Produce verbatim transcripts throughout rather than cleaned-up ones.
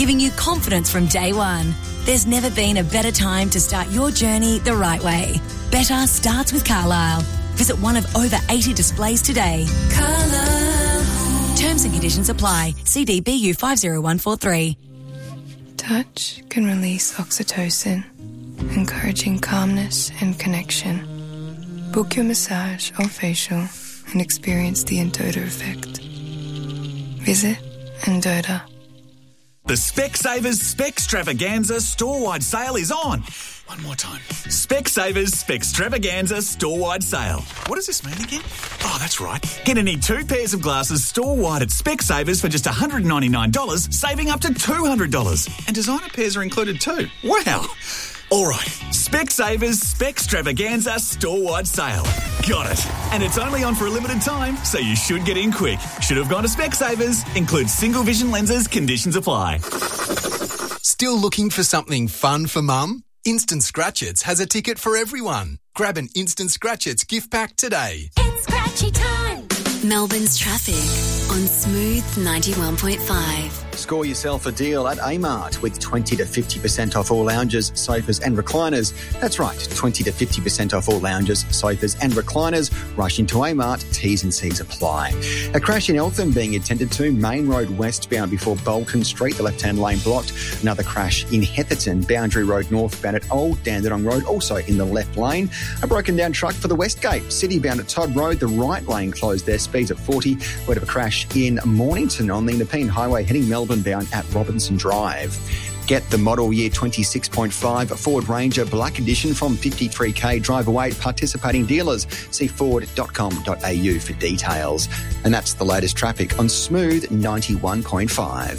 giving you confidence from day one. There's never been a better time to start your journey the right way. Better starts with Carlisle. Visit one of over eighty displays today. Carlisle. Terms and conditions apply. C D B U five zero one four three. Touch can release oxytocin, encouraging calmness and connection. Book your massage or facial and experience the Endota effect. Visit Endota. The Specsavers Specstravaganza store-wide sale is on. One more time. Specsavers Specstravaganza store-wide sale. What does this mean again? Oh, that's right. Get any two pairs of glasses store-wide at Specsavers for just one hundred ninety-nine dollars, saving up to two hundred dollars. And designer pairs are included too. Wow. All right. Specsavers Specstravaganza store-wide sale. Got it. And it's only on for a limited time, so you should get in quick. Should have gone to Specsavers. Includes single vision lenses. Conditions apply. Still looking for something fun for mum? Instant Scratchits has a ticket for everyone. Grab an Instant Scratchits gift pack today. It's Scratchy time. Melbourne's traffic on Smooth ninety-one point five. Score yourself a deal at A-Mart with twenty to fifty percent off all lounges, sofas and recliners. That's right, twenty to fifty percent off all lounges, sofas and recliners. Rush into A-Mart, T's and C's apply. A crash in Eltham being attended to, Main Road westbound before Bolton Street, the left-hand lane blocked. Another crash in Hetherton, Boundary Road northbound at Old Dandenong Road, also in the left lane. A broken down truck for the Westgate, City bound at Todd Road, the right lane closed there, speeds at forty. Word of a crash in Mornington on the Nepean Highway heading Melbourne bound at Robinson Drive. Get the model year twenty-six point five Ford Ranger Black Edition from fifty-three K. Drive away at participating dealers. See ford dot com dot a u for details. And that's the latest traffic on Smooth ninety-one point five.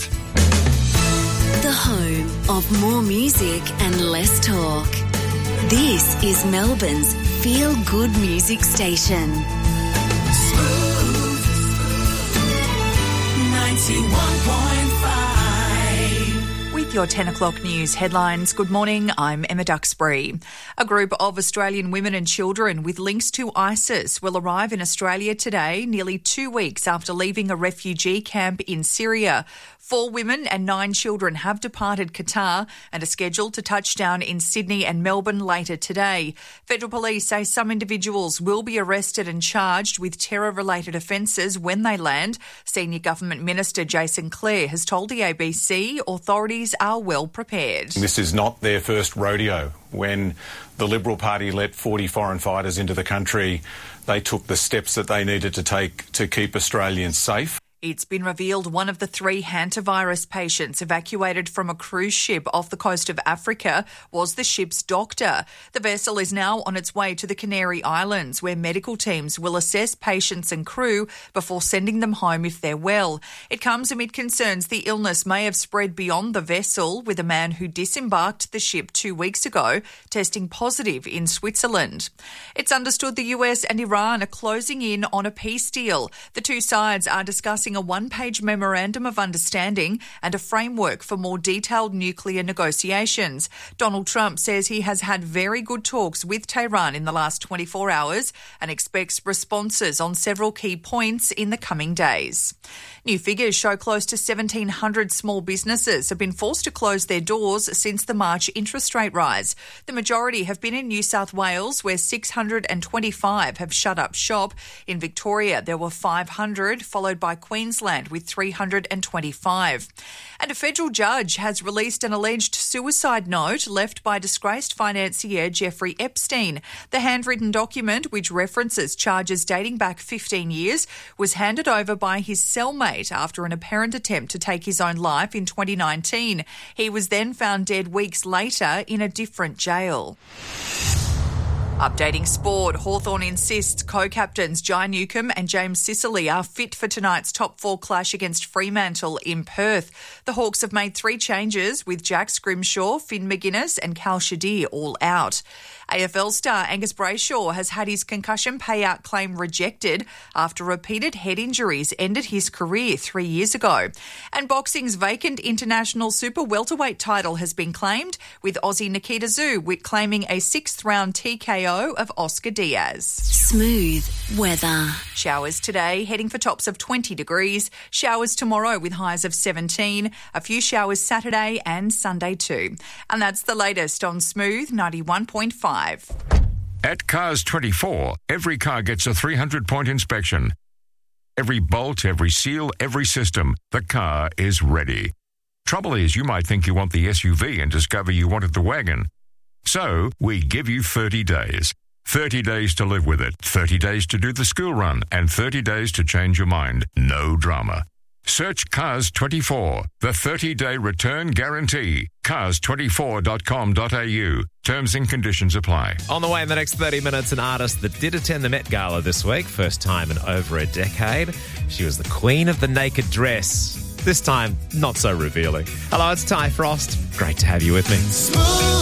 The home of more music and less talk. This is Melbourne's feel-good music station. Smooth ninety-one point five. With your ten o'clock news headlines, good morning, I'm Emma Duxbury. A group of Australian women and children with links to ISIS will arrive in Australia today, nearly two weeks after leaving a refugee camp in Syria. Four women and nine children have departed Qatar and are scheduled to touch down in Sydney and Melbourne later today. Federal police say some individuals will be arrested and charged with terror-related offences when they land. Senior Government Minister Jason Clare has told the A B C authorities are well prepared. This is not their first rodeo. When the Liberal Party let forty foreign fighters into the country, they took the steps that they needed to take to keep Australians safe. It's been revealed one of the three hantavirus patients evacuated from a cruise ship off the coast of Africa was the ship's doctor. The vessel is now on its way to the Canary Islands, where medical teams will assess patients and crew before sending them home if they're well. It comes amid concerns the illness may have spread beyond the vessel, with a man who disembarked the ship two weeks ago testing positive in Switzerland. It's understood the U S and Iran are closing in on a peace deal. The two sides are discussing a one-page memorandum of understanding and a framework for more detailed nuclear negotiations. Donald Trump says he has had very good talks with Tehran in the last twenty-four hours and expects responses on several key points in the coming days. New figures show close to seventeen hundred small businesses have been forced to close their doors since the March interest rate rise. The majority have been in New South Wales, where six hundred twenty-five have shut up shop. In Victoria, there were five hundred, followed by Queensland with three hundred twenty-five. And a federal judge has released an alleged suicide note left by disgraced financier Jeffrey Epstein. The handwritten document, which references charges dating back fifteen years, was handed over by his cellmate after an apparent attempt to take his own life in twenty nineteen. He was then found dead weeks later in a different jail. Updating sport, Hawthorn insists co-captains Jai Newcombe and James Sicily are fit for tonight's top four clash against Fremantle in Perth. The Hawks have made three changes, with Jack Scrimshaw, Finn McGuinness and Cal Shadir all out. A F L star Angus Brayshaw has had his concussion payout claim rejected after repeated head injuries ended his career three years ago. And boxing's vacant international super welterweight title has been claimed, with Aussie Nikita Tszyu claiming a sixth round T K O though, of Oscar Diaz. Smooth weather. Showers today, heading for tops of twenty degrees. Showers tomorrow with highs of seventeen. A few showers Saturday and Sunday too. And that's the latest on Smooth ninety-one point five. At Cars twenty-four, every car gets a three hundred point inspection. Every bolt, every seal, every system, the car is ready. Trouble is, you might think you want the S U V and discover you wanted the wagon. So, we give you thirty days. thirty days to live with it, thirty days to do the school run, and thirty days to change your mind. No drama. Search Cars twenty-four, the thirty-day return guarantee. cars twenty-four dot com dot a u. Terms and conditions apply. On the way in the next thirty minutes, an artist that did attend the Met Gala this week, first time in over a decade. She was the queen of the naked dress. This time, not so revealing. Hello, it's Ty Frost. Great to have you with me. Smooth.